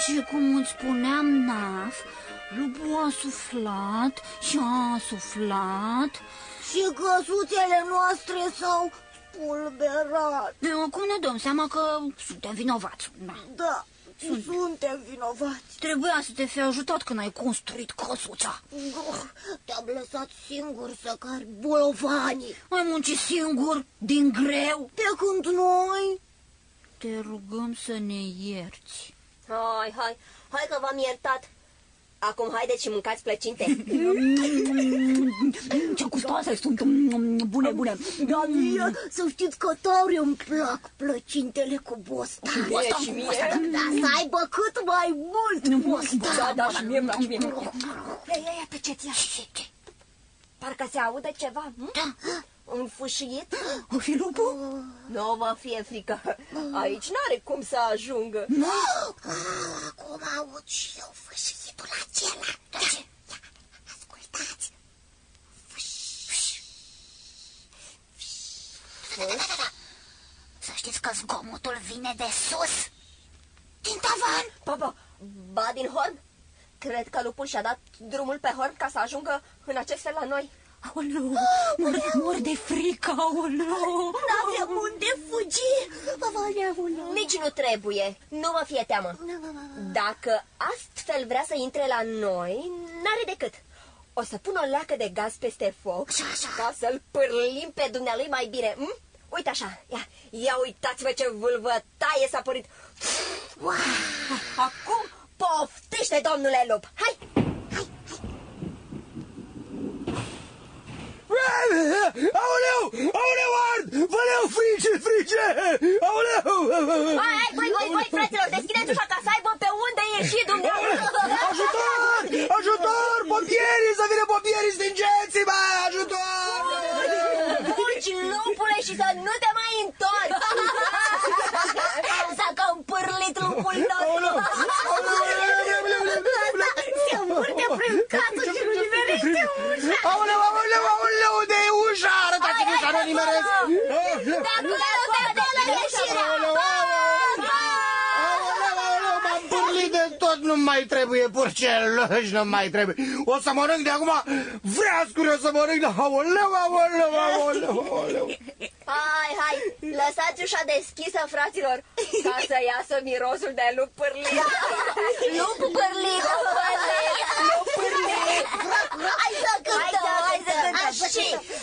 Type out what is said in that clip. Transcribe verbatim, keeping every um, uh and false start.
Și cum îți spuneam, Naf, lupul a suflat și a suflat. Și căsuțele noastre s-au spulberat. Acum ne dăm seama că suntem vinovați. Da, da sunt. suntem vinovați. Trebuia să te fi ajutat când ai construit căsuța. Te-am lăsat singur să cari bolovanii. Ai muncit singur, din greu. Pe când noi... Te rugăm să ne ierți. Hai, hai, hai că v-am iertat. Acum haideți și mâncați plăcinte. Ce gustoase sunt, bune, bune. Da, mie, să știți că tare îmi plac plăcintele cu bostan. Bostan, și mie. Da, să aibă cât mai mult bostan. Da, da, și mie îmi place, mie îmi place. Ia, ia, ia, tăceți, ia. Parcă se aude ceva. Da. Un fâșiet? O fi lupul? Nu vă fie frică. Aici n-are cum să ajungă. Nu? Acum aud și eu fâșietul acela. Da, ce? Ia, ascultați. Fâș. Fâș. Să știți că zgomotul vine de sus. Din tavan. Papa, ba din horn? Cred că lupul și-a dat drumul pe horn ca să ajungă în acest fel la noi. Aoleu, mor, mor de frică, aoleu. N-avem unde fugi. Nici nu trebuie, nu vă fie teamă. Dacă astfel vrea să intre la noi, n-are decât. O să pun o leacă de gaz peste foc ca să-l pârlim pe dumnealui mai bine. Hm? Uite așa, ia, ia uitați-vă ce vâlvă taie s-a părit. Acum poftește, domnule lup. Hai! Aoleu! Aoleu, ard! Văleu, frice, frice! Aoleu! Hai, hai, voi, voi, voi, fraților, deschideți ușa ca să aibă pe unde ieși dumneavoastră! Ajutor! Ajutor! Pompierii! Să vină pompierii, stingeți-mă! Ajutor! Fugi, lupule, și să nu te mai întorci! S-a cam pârlit lupul nostru! Se învârte prin casă și nu nimerește ușa! Aoleu, aoleu, aoleu, unde e ușa? Arătați-mi ușa, nu nimeresc! De acolo, de acolo, ieșirea! M-am pârlit de tot, nu mai trebuie purceluși, nu mai trebuie. O să mănânc de acum vreascuri, o să mănânc de... Aoleu, aoleu, aoleu, aoleu. Hai, hai, lăsați ușa deschisă, fraților, ca să iasă mirosul de lup pârlit. Lup pârlit, lup pârlit, lup pârlit. Hai să cântăm, hai să cântăm. Și